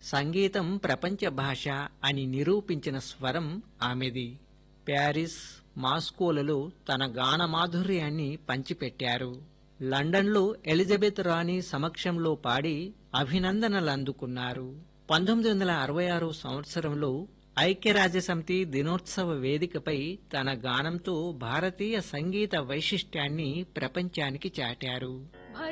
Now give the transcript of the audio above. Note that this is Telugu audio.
సంగీతం ప్రపంచ భాష అని నిరూపించిన స్వరం ఆమెది. ప్యారిస్, మాస్కోలలో తన గాన మాధుర్యాన్ని పంచిపెట్టారు. లండన్లో ఎలిజబెత్ రాణి సమక్షంలో పాడి అభినందనలందుకున్నారు. 1966 సంవత్సరంలో ఐక్యరాజ్యసమితి దినోత్సవ వేదికపై తన గానంతో భారతీయ సంగీత వైశిష్ట్యాన్ని ప్రపంచానికి చాటారు.